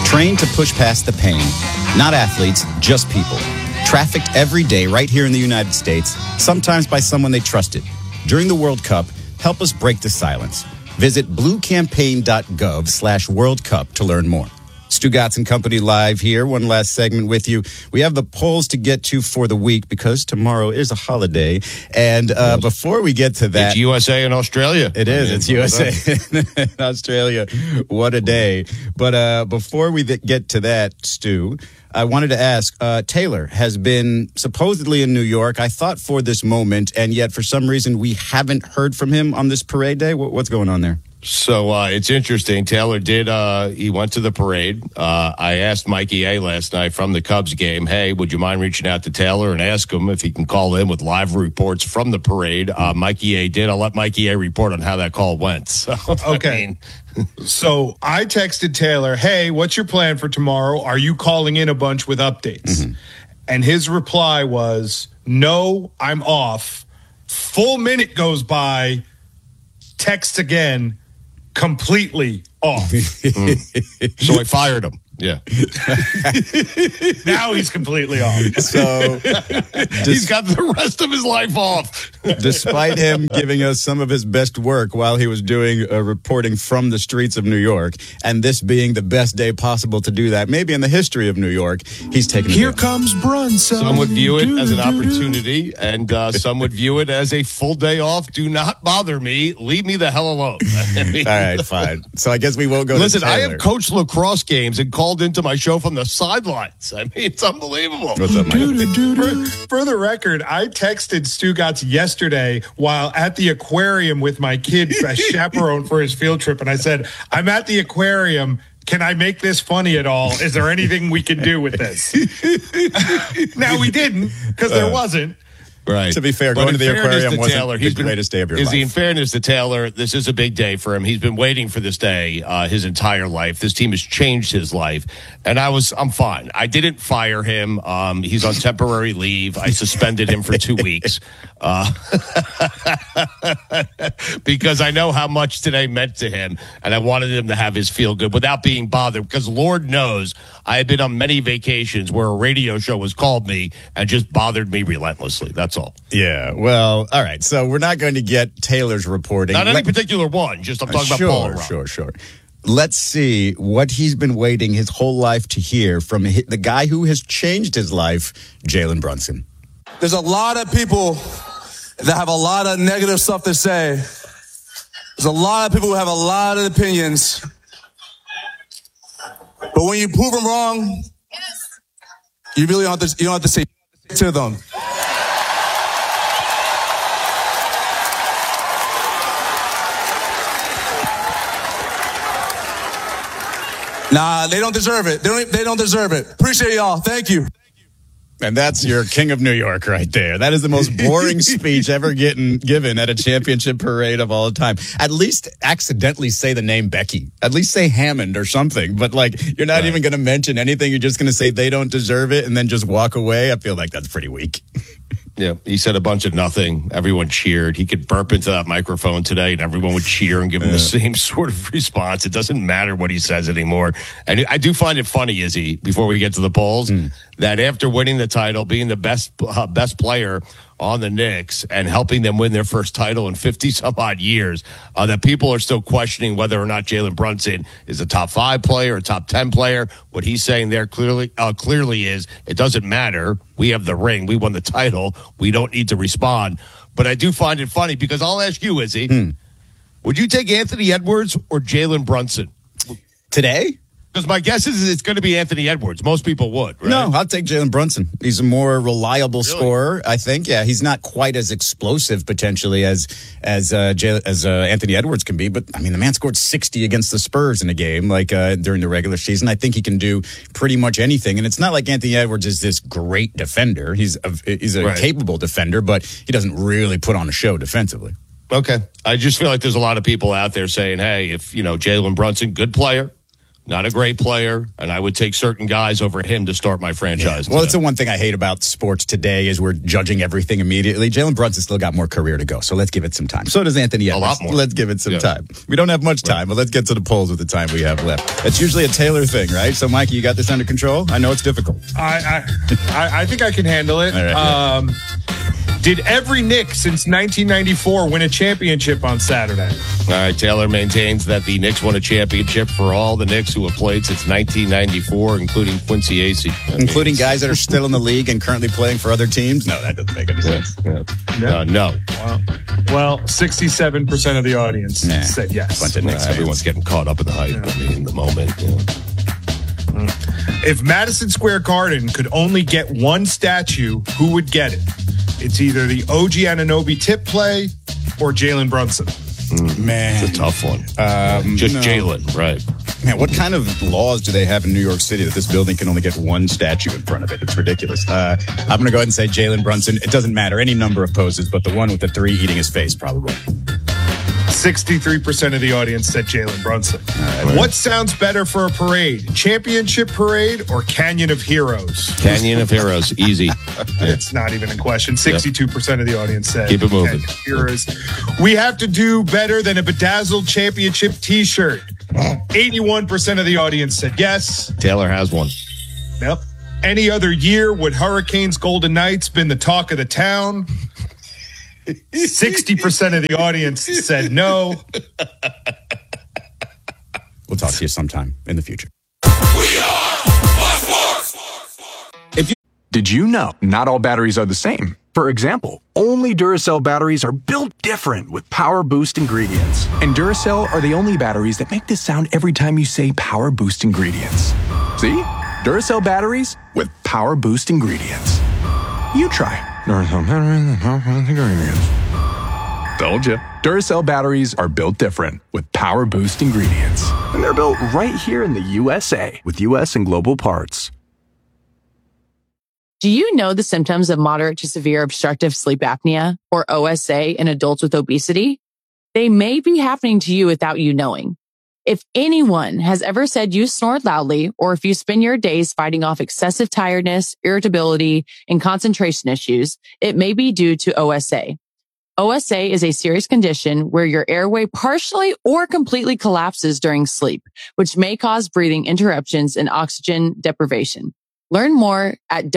Trained to push past the pain. Not athletes, just people. Trafficked every day right here in the United States, sometimes by someone they trusted. During the World Cup, help us break the silence. Visit bluecampaign.gov/World Cup to learn more. Stu Gatz and Company live here. One last segment with you. We have the polls to get to for the week because tomorrow is a holiday. And before we get to that... It's USA and Australia. It is. It's USA and Australia. What a day. But before we get to that, Stu, I wanted to ask, Taylor has been supposedly in New York, I thought, for this moment, and yet for some reason we haven't heard from him on this parade day. What's going on there? So it's interesting. Taylor did. He went to the parade. I asked Mikey A last night from the Cubs game, hey, would you mind reaching out to Taylor and ask him if he can call in with live reports from the parade? Mikey A did. I'll let Mikey A report on how that call went. So, okay. So I texted Taylor, hey, what's your plan for tomorrow? Are you calling in a bunch with updates? Mm-hmm. And his reply was, no, I'm off. Full minute goes by, text again, completely off. So I fired him. Yeah. Now he's completely off. So he's got the rest of his life off. Despite him giving us some of his best work while he was doing reporting from the streets of New York, and this being the best day possible to do that, maybe in the history of New York, he's taking Here comes Brunson. Some would view it as an opportunity, and some would view it as a full day off. Do not bother me. Leave me the hell alone. All right, fine. So I guess we won't go Listen, to Taylor. I have coached lacrosse games and called into my show from the sidelines. I mean, it's unbelievable. What's up, Michael? For the record, I texted Stu Gatz yesterday while at the aquarium with my kid as chaperone for his field trip, and I said, I'm at the aquarium. Can I make this funny at all? Is there anything we can do with this? Now, we didn't, because there wasn't. Right. To be fair, going to the aquarium wasn't Taylor, the greatest day of your life. In fairness to Taylor, this is a big day for him. He's been waiting for this day his entire life. This team has changed his life. And I'm fine. I didn't fire him. He's on temporary leave. I suspended him for 2 weeks. Because I know how much today meant to him. And I wanted him to have his feel good without being bothered. Because Lord knows I have been on many vacations where a radio show has called me and just bothered me relentlessly. That's all. Yeah, well, all right. So we're not going to get Taylor's reporting. Not any particular one. Just I'm talking about Paul. Sure. Let's see what he's been waiting his whole life to hear from the guy who has changed his life, Jalen Brunson. There's a lot of people that have a lot of negative stuff to say. There's a lot of people who have a lot of opinions. But when you prove them wrong, you really don't have to say to them. Nah, they don't deserve it. They don't deserve it. Appreciate y'all. Thank you. And that's your king of New York right there. That is the most boring speech ever given at a championship parade of all time. At least accidentally say the name Becky. At least say Hammond or something. But, you're not even going to mention anything. You're just going to say they don't deserve it and then just walk away. I feel like that's pretty weak. Yeah, he said a bunch of nothing. Everyone cheered. He could burp into that microphone today, and everyone would cheer and give him the same sort of response. It doesn't matter what he says anymore. And I do find it funny, Izzy, before we get to the polls, that after winning the title, being the best player on the Knicks and helping them win their first title in 50-some-odd years, that people are still questioning whether or not Jalen Brunson is a top 5 player, a top 10 player. What he's saying there clearly is it doesn't matter. We have the ring. We won the title. We don't need to respond. But I do find it funny because I'll ask you, Izzy, would you take Anthony Edwards or Jalen Brunson? Today? Because my guess is it's going to be Anthony Edwards. Most people would, right? No, I'll take Jalen Brunson. He's a more reliable scorer, I think. Yeah, he's not quite as explosive potentially as Anthony Edwards can be. But, I mean, the man scored 60 against the Spurs in a game during the regular season. I think he can do pretty much anything. And it's not like Anthony Edwards is this great defender. He's a capable defender, but he doesn't really put on a show defensively. Okay. I just feel like there's a lot of people out there saying, hey, if, Jalen Brunson, good player, not a great player, and I would take certain guys over him to start my franchise. Well, it's the one thing I hate about sports today is we're judging everything immediately. Jalen Brunson still got more career to go, so let's give it some time. So does Anthony Edwards. A lot more. Let's give it some time. We don't have much time, but let's get to the polls with the time we have left. It's usually a Taylor thing, right? So, Mikey, you got this under control? I know it's difficult. I think I can handle it. All right, Did every Knick since 1994 win a championship on Saturday? All right, Taylor maintains that the Knicks won a championship for all the Knicks who have played since 1994, including Quincy Acey. Including guys that are still in the league and currently playing for other teams? No, that doesn't make any sense. No. Well, 67% of the audience said yes. Bunch of Knicks Everyone's getting caught up in the hype. I mean, in the moment. If Madison Square Garden could only get one statue, who would get it? It's either the OG Anunoby tip play or Jalen Brunson. Man. It's a tough one. Just Jalen, right. Man, what kind of laws do they have in New York City that this building can only get one statue in front of it? It's ridiculous. I'm going to go ahead and say Jalen Brunson. It doesn't matter. Any number of poses, but the one with the 3 eating his face, probably. 63% of the audience said Jalen Brunson. What sounds better for a parade? Championship parade or Canyon of Heroes? Canyon of Heroes, easy. It's not even a question. 62% of the audience said Keep it moving. Canyon of Heroes. We have to do better than a bedazzled championship t-shirt. 81% of the audience said yes. Taylor has one. Yep. Any other year would Hurricanes Golden Knights been the talk of the town? 60% of the audience said no. We'll talk to you sometime in the future. Did you know not all batteries are the same? For example, only Duracell batteries are built different with Power Boost ingredients. And Duracell are the only batteries that make this sound every time you say Power Boost ingredients. See? Duracell batteries with Power Boost ingredients. You try. Duracell batteries with Power Boost ingredients. Told you. Duracell batteries are built different with Power Boost ingredients. And they're built right here in the USA with US and global parts. Do you know the symptoms of moderate to severe obstructive sleep apnea, or OSA, in adults with obesity? They may be happening to you without you knowing. If anyone has ever said you snore loudly, or if you spend your days fighting off excessive tiredness, irritability, and concentration issues, it may be due to OSA. OSA is a serious condition where your airway partially or completely collapses during sleep, which may cause breathing interruptions and oxygen deprivation. Learn more at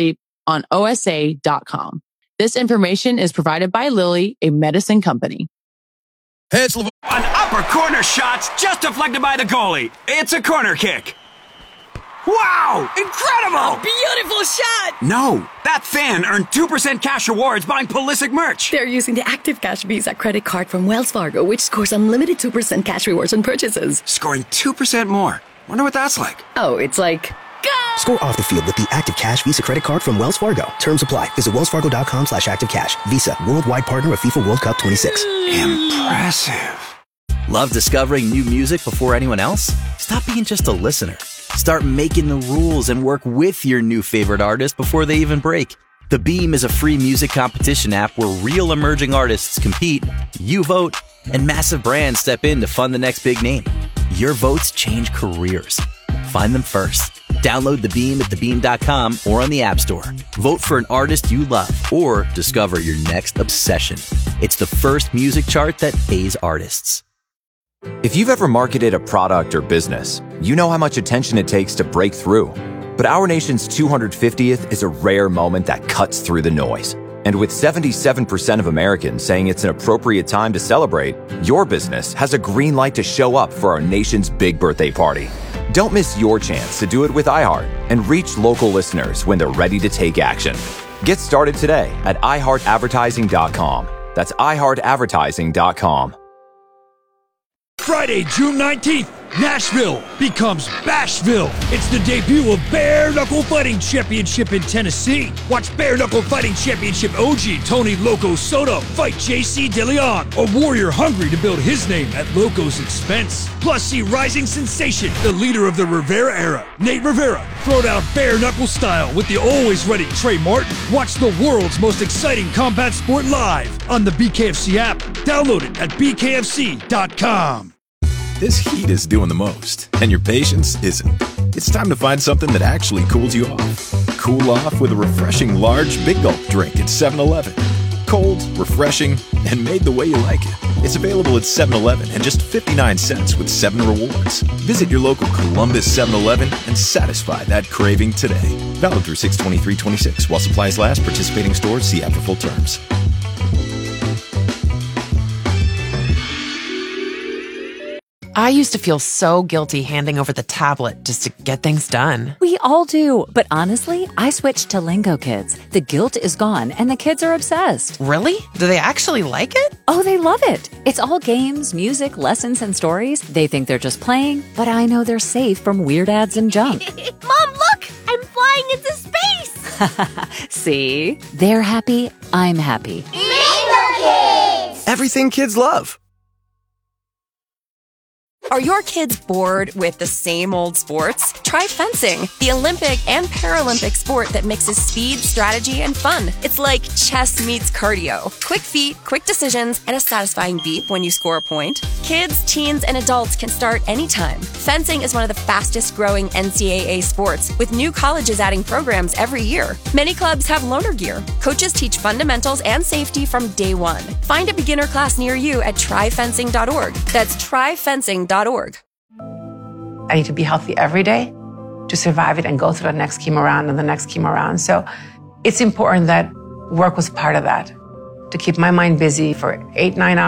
don'tsleeponosa.com. This information is provided by Lilly, a medicine company. Hey, it's an upper corner shot's just deflected by the goalie. It's a corner kick. Wow! Incredible! Beautiful shot! No, that fan earned 2% cash rewards buying Pulisic merch. They're using the Active Cash Visa credit card from Wells Fargo, which scores unlimited 2% cash rewards on purchases. Scoring 2% more. Wonder what that's like. Oh, it's like... Go! Score off the field with the Active Cash Visa credit card from Wells Fargo. Terms apply. Visit wellsfargo.com/activecash. Visa, worldwide partner of FIFA World Cup 26. Impressive. Love discovering new music before anyone else? Stop being just a listener. Start making the rules and work with your new favorite artist before they even break. The Beam is a free music competition app where real emerging artists compete, you vote, and massive brands step in to fund the next big name. Your votes change careers. Find them first. Download The Beam at thebeam.com or on the App Store. Vote for an artist you love or discover your next obsession. It's the first music chart that pays artists. If you've ever marketed a product or business, you know how much attention it takes to break through. But our nation's 250th is a rare moment that cuts through the noise. And with 77% of Americans saying it's an appropriate time to celebrate, your business has a green light to show up for our nation's big birthday party. Don't miss your chance to do it with iHeart and reach local listeners when they're ready to take action. Get started today at iHeartAdvertising.com. That's iHeartAdvertising.com. Friday, June 19th, Nashville becomes Bashville. It's the debut of Bare Knuckle Fighting Championship in Tennessee. Watch Bare Knuckle Fighting Championship OG Tony Loco Soto fight JC DeLeon, a warrior hungry to build his name at Loco's expense. Plus, see rising sensation, the leader of the Rivera era, Nate Rivera, throw down bare knuckle style with the always ready Trey Martin. Watch the world's most exciting combat sport live on the BKFC app. Download it at bkfc.com. this heat is doing the most, and your patience isn't. It's time to find something that actually cools you off. Cool off with a refreshing large Big Gulp drink at 7-Eleven. Cold, refreshing, and made the way you like it. It's available at 7-Eleven and just 59 cents with 7 rewards. Visit your local Columbus 7-Eleven and satisfy that craving today. Valid through 6/23/26 while supplies last. Participating stores see app for full terms. I used to feel so guilty handing over the tablet just to get things done. We all do. But honestly, I switched to Lingo Kids. The guilt is gone and the kids are obsessed. Really? Do they actually like it? Oh, they love it. It's all games, music, lessons, and stories. They think they're just playing, but I know they're safe from weird ads and junk. Mom, look! I'm flying into space! See? They're happy. I'm happy. Lingo Kids! Everything kids love. Are your kids bored with the same old sports? Try fencing, the Olympic and Paralympic sport that mixes speed, strategy, and fun. It's like chess meets cardio. Quick feet, quick decisions, and a satisfying beep when you score a point. Kids, teens, and adults can start anytime. Fencing is one of the fastest growing NCAA sports, with new colleges adding programs every year. Many clubs have loaner gear. Coaches teach fundamentals and safety from day one. Find a beginner class near you at tryfencing.org. That's tryfencing.org. I need to be healthy every day to survive it and go through the next chemo round and the next chemo round. So it's important that work was part of that, to keep my mind busy for 8-9 hours.